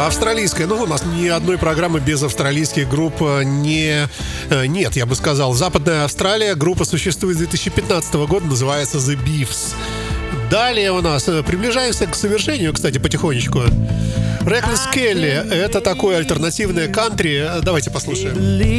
Австралийская. Ну, у нас ни одной программы без австралийских групп нет, я бы сказал. Западная Австралия. Группа существует с 2015 года, называется The Beefs. Далее у нас приближаемся к совершению, кстати, потихонечку. Reckless Kelly — это такое альтернативное кантри. Давайте послушаем.